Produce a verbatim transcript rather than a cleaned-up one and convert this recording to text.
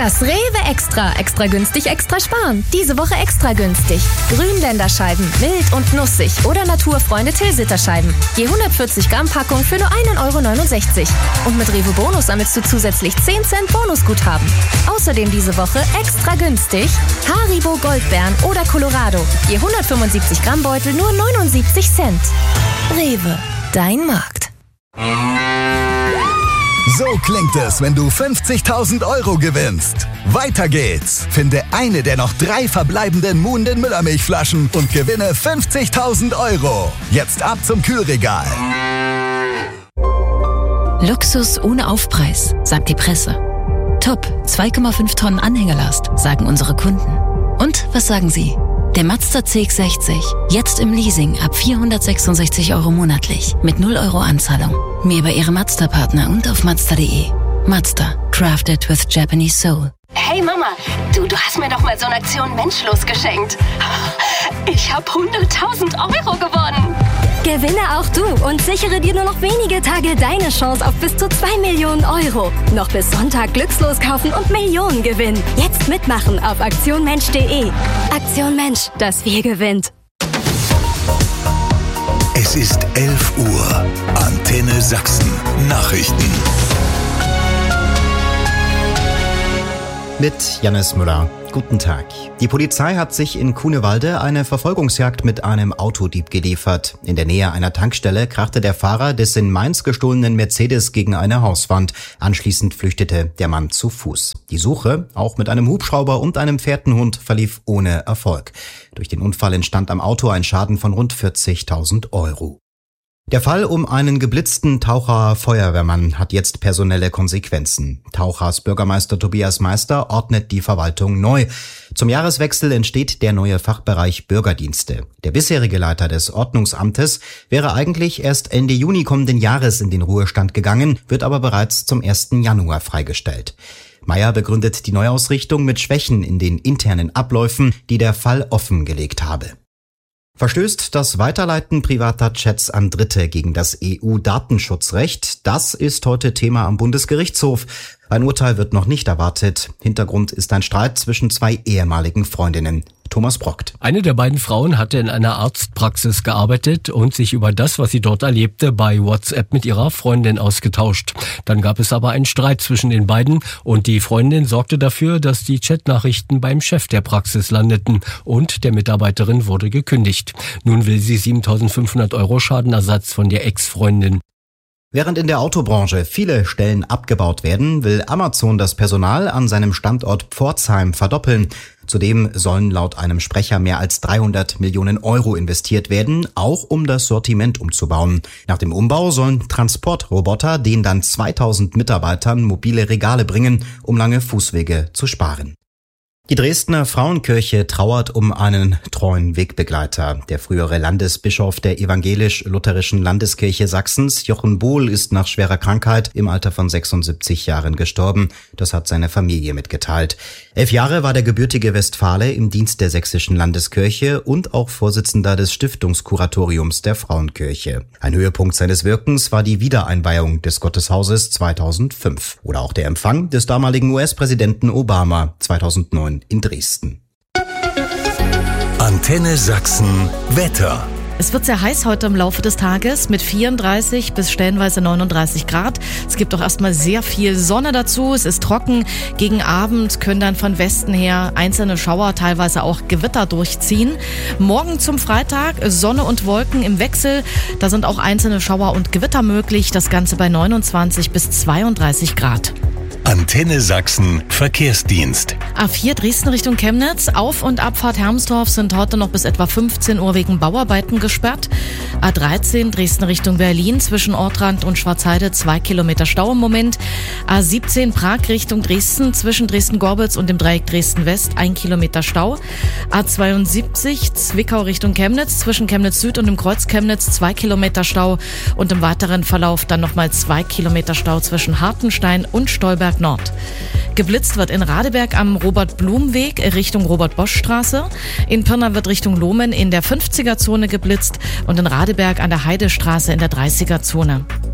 Das Rewe Extra. Extra günstig, extra sparen. Diese Woche extra günstig. Grünländerscheiben, mild und nussig oder Naturfreunde Tilsiter-Scheiben. Je hundertvierzig Gramm Packung für nur ein Euro neunundsechzig. Und mit Rewe Bonus sammelst du zusätzlich zehn Cent Bonusguthaben. Außerdem diese Woche extra günstig Haribo Goldbeeren oder Colorado. Je hundertfünfundsiebzig Gramm Beutel nur neunundsiebzig Cent. Rewe, dein Markt. So klingt es, wenn du fünfzigtausend Euro gewinnst. Weiter geht's. Finde eine der noch drei verbleibenden Moon den Müllermilchflaschen und gewinne fünfzigtausend Euro. Jetzt ab zum Kühlregal. Luxus ohne Aufpreis, sagt die Presse. Top, zwei Komma fünf Tonnen Anhängelast, sagen unsere Kunden. Und was sagen Sie? Der Mazda C X sechzig, jetzt im Leasing ab vierhundertsechsundsechzig Euro monatlich mit null Euro Anzahlung. Mehr bei Ihrem Mazda-Partner und auf Mazda punkt de. Mazda, crafted with Japanese soul. Hey Mama, du, du hast mir doch mal so eine Aktion Menschlos geschenkt. Ich habe hunderttausend Euro gewonnen. Gewinne auch du und sichere dir nur noch wenige Tage deine Chance auf bis zu zwei Millionen Euro. Noch bis Sonntag glückslos kaufen und Millionen gewinnen. Jetzt mitmachen auf aktion mensch punkt de. Aktion Mensch, das Wir gewinnt. Es ist elf Uhr. Antenne Sachsen. Nachrichten. Mit Jannis Müller. Guten Tag. Die Polizei hat sich in Kunewalde eine Verfolgungsjagd mit einem Autodieb geliefert. In der Nähe einer Tankstelle krachte der Fahrer des in Mainz gestohlenen Mercedes gegen eine Hauswand. Anschließend flüchtete der Mann zu Fuß. Die Suche, auch mit einem Hubschrauber und einem Fährtenhund, verlief ohne Erfolg. Durch den Unfall entstand am Auto ein Schaden von rund vierzigtausend Euro. Der Fall um einen geblitzten Taucher Feuerwehrmann hat jetzt personelle Konsequenzen. Tauchers Bürgermeister Tobias Meister ordnet die Verwaltung neu. Zum Jahreswechsel entsteht der neue Fachbereich Bürgerdienste. Der bisherige Leiter des Ordnungsamtes wäre eigentlich erst Ende Juni kommenden Jahres in den Ruhestand gegangen, wird aber bereits zum ersten Januar freigestellt. Meier begründet die Neuausrichtung mit Schwächen in den internen Abläufen, die der Fall offengelegt habe. Verstößt das Weiterleiten privater Chats an Dritte gegen das E U-Datenschutzrecht? Das ist heute Thema am Bundesgerichtshof. Ein Urteil wird noch nicht erwartet. Hintergrund ist ein Streit zwischen zwei ehemaligen Freundinnen. Thomas Brockt. Eine der beiden Frauen hatte in einer Arztpraxis gearbeitet und sich über das, was sie dort erlebte, bei WhatsApp mit ihrer Freundin ausgetauscht. Dann gab es aber einen Streit zwischen den beiden und die Freundin sorgte dafür, dass die Chatnachrichten beim Chef der Praxis landeten und der Mitarbeiterin wurde gekündigt. Nun will sie siebentausendfünfhundert Euro Schadenersatz von der Ex-Freundin. Während in der Autobranche viele Stellen abgebaut werden, will Amazon das Personal an seinem Standort Pforzheim verdoppeln. Zudem sollen laut einem Sprecher mehr als dreihundert Millionen Euro investiert werden, auch um das Sortiment umzubauen. Nach dem Umbau sollen Transportroboter den dann zweitausend Mitarbeitern mobile Regale bringen, um lange Fußwege zu sparen. Die Dresdner Frauenkirche trauert um einen treuen Wegbegleiter. Der frühere Landesbischof der evangelisch-lutherischen Landeskirche Sachsens, Jochen Bohl, ist nach schwerer Krankheit im Alter von sechsundsiebzig Jahren gestorben. Das hat seine Familie mitgeteilt. Elf Jahre war der gebürtige Westfale im Dienst der sächsischen Landeskirche und auch Vorsitzender des Stiftungskuratoriums der Frauenkirche. Ein Höhepunkt seines Wirkens war die Wiedereinweihung des Gotteshauses zweitausendfünf oder auch der Empfang des damaligen U S-Präsidenten Obama zweitausendneun in Dresden. Antenne Sachsen Wetter. Es wird sehr heiß heute im Laufe des Tages mit vierunddreißig bis stellenweise neununddreißig Grad. Es gibt auch erstmal sehr viel Sonne dazu. Es ist trocken. Gegen Abend können dann von Westen her einzelne Schauer, teilweise auch Gewitter durchziehen. Morgen zum Freitag Sonne und Wolken im Wechsel. Da sind auch einzelne Schauer und Gewitter möglich. Das Ganze bei neunundzwanzig bis zweiunddreißig Grad. Antenne Sachsen Verkehrsdienst. A vier Dresden Richtung Chemnitz. Auf- und Abfahrt Hermsdorf sind heute noch bis etwa fünfzehn Uhr wegen Bauarbeiten gesperrt. A dreizehn Dresden Richtung Berlin zwischen Ortrand und Schwarzheide zwei Kilometer Stau im Moment. A siebzehn Prag Richtung Dresden zwischen Dresden-Gorbitz und dem Dreieck Dresden-West ein Kilometer Stau. A zweiundsiebzig Zwickau Richtung Chemnitz zwischen Chemnitz Süd und dem Kreuz Chemnitz zwei Kilometer Stau und im weiteren Verlauf dann nochmal zwei Kilometer Stau zwischen Hartenstein und Stolberg Nord. Geblitzt wird in Radeberg am Robert-Blum-Weg Richtung Robert-Bosch-Straße. In Pirna wird Richtung Lohmen in der fünfziger Zone geblitzt und in Radeberg an der Heidestraße in der dreißiger Zone.